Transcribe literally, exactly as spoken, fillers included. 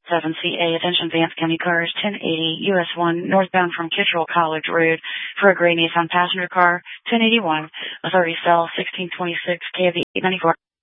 seven C A, attention Vance County cars, ten eighty U S one, northbound from Kittrell College Road for a gray Nissan passenger car, ten eighty-one, authority cell sixteen twenty-six, K of the eight ninety-four.